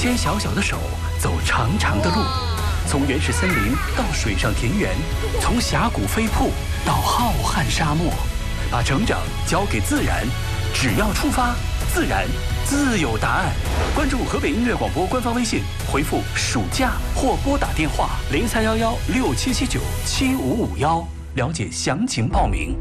牵小小的手，走长长的路，从原始森林到水上田园，从峡谷飞瀑到浩瀚沙漠，把成长交给自然，只要出发，自然自有答案。关注河北音乐广播官方微信，回复“暑假”或拨打电话031167797551，了解详情报名。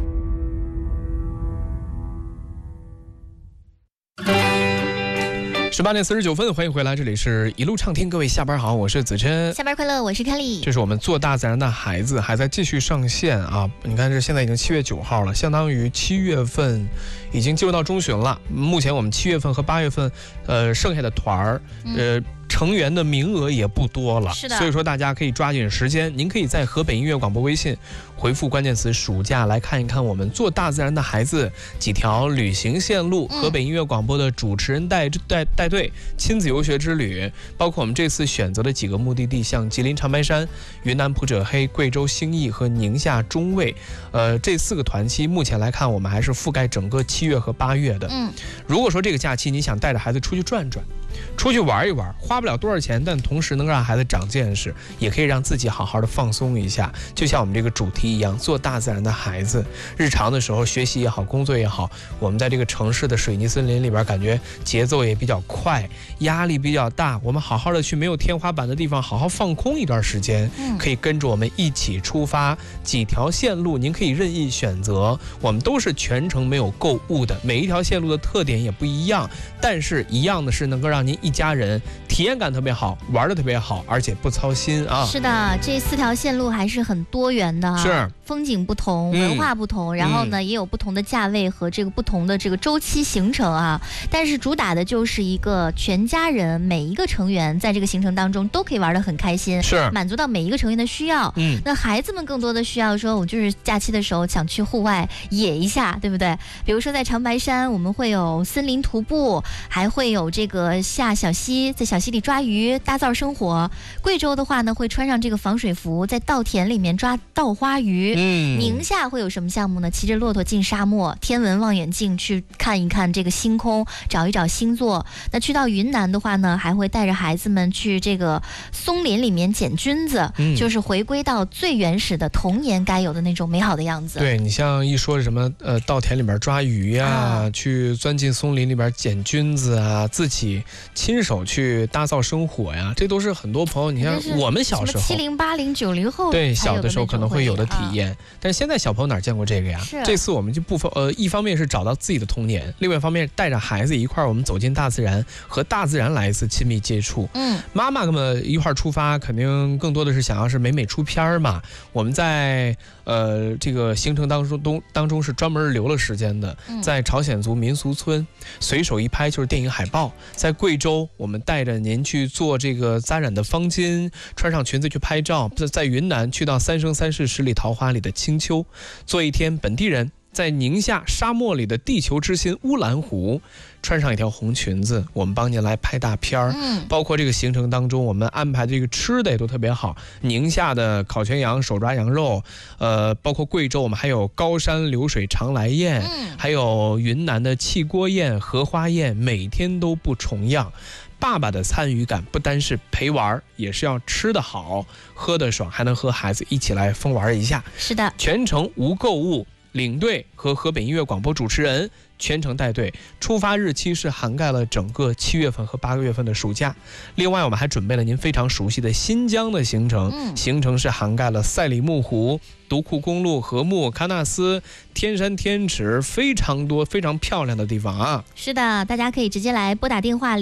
18点49分，欢迎回来，这里是一路畅听，各位下班好，我是子琛， 下班快乐，我是凯丽。 这是我们做大自然的孩子还在继续上线啊！你看，这现在已经7月9号了，相当于7月份已经进入到中旬了。目前我们7月份和8月份，剩下的团儿，成员的名额也不多了， 是的， 所以说大家可以抓紧时间。您可以在河北音乐广播微信回复关键词“暑假”来看一看我们做大自然的孩子几条旅行线路，河北音乐广播的主持人带队亲子游学之旅，包括我们这次选择的几个目的地，像吉林长白山、云南普者黑、贵州兴义和宁夏中卫，这4个团期目前来看，我们还是覆盖整个7月和8月的。如果说这个假期你想带着孩子出去转转，出去玩一玩，花不了多少钱，但同时能让孩子长见识，也可以让自己好好的放松一下。就像我们这个主题一样，做大自然的孩子，日常的时候学习也好，工作也好，我们在这个城市的水泥森林里边，感觉节奏也比较快，压力比较大，我们好好的去没有天花板的地方好好放空一段时间，可以跟着我们一起出发，几条线路您可以任意选择，我们都是全程没有购物的，每一条线路的特点也不一样，但是一样的是能够让您一家人体验感特别好，玩的特别好，而且不操心啊。 是的，这4条线路还是很多元的， 是风景不同，文化不同，然后呢也有不同的价位和这个不同的这个周期行程啊。但是主打的就是一个全家人每一个成员在这个行程当中都可以玩得很开心， 是满足到每一个成员的需要。那孩子们更多的需要说，我就是假期的时候想去户外野一下，对不对？比如说在长白山，我们会有森林徒步，还会有这个下小溪，在小溪里抓鱼，大灶生活。贵州的话呢，会穿上这个防水服，在稻田里面抓稻花鱼。宁夏会有什么项目呢？骑着骆驼进沙漠，天文望远镜去看一看这个星空，找一找星座。那去到云南的话呢，还会带着孩子们去这个松林里面捡菌子，就是回归到最原始的童年该有的那种美好的样子。 对，你像一说什么稻田里边抓鱼呀，去钻进松林里边捡菌子啊，自己亲手去搭灶生火呀，这都是很多朋友，你看我们小时候 70、80、90后对小的时候可能会有的体验，但是现在小朋友哪见过这个呀？这次我们就一方面是找到自己的童年，另外一方面带着孩子一块儿，我们走进大自然，和大自然来一次亲密接触。妈妈跟我们一块儿出发，肯定更多的是想要是美美出片嘛。我们在这个行程当中是专门留了时间的，在朝鲜族民俗村随手一拍就是电影海报，在贵州我们带着您去做这个扎染的方巾，穿上裙子去拍照，在云南去到三生三世十里桃花里的青丘，做一天本地人，在宁夏沙漠里的地球之心乌兰湖，穿上一条红裙子，我们帮您来拍大片儿。包括这个行程当中，我们安排的这个吃的也都特别好，宁夏的烤全羊、手抓羊肉，包括贵州我们还有高山流水长来宴，还有云南的汽锅宴、荷花宴，每天都不重样。爸爸的参与感不单是陪玩，也是要吃得好、喝得爽，还能和孩子一起来疯玩一下。 是的， 全程无购物，领队和河北音乐广播主持人全程带队，出发日期是涵盖了整个7月份和8月份的暑假。另外我们还准备了您非常熟悉的新疆的行程，行程是涵盖了赛里木湖、独库公路、禾木、喀纳斯、天山天池，非常多非常漂亮的地方啊。 是的，大家可以直接来拨打电话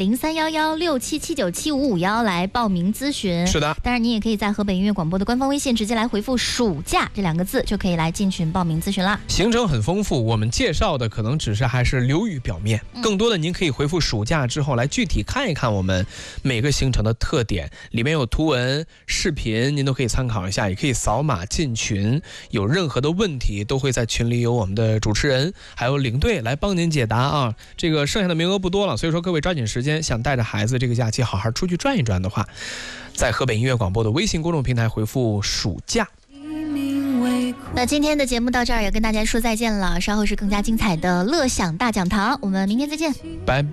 031167797551来报名咨询。 是的， 当然你也可以在河北音乐广播的官方微信直接来回复暑假这2个字，就可以来进群报名咨询啦。 行程很丰富，我们介绍的可能只是还是流于表面，更多的您可以回复暑假之后来具体看一看我们每个行程的特点，里面有图文视频，您都可以参考一下，也可以扫码进群，有任何的问题都会在群里有我们的主持人还有领队来帮您解答啊。这个剩下的名额不多了，所以说各位抓紧时间，想带着孩子这个假期好好出去转一转的话，在河北音乐广播的微信公众平台回复暑假。 那今天的节目到这儿也跟大家说再见了，稍后是更加精彩的乐享大讲堂，我们明天再见， 拜拜。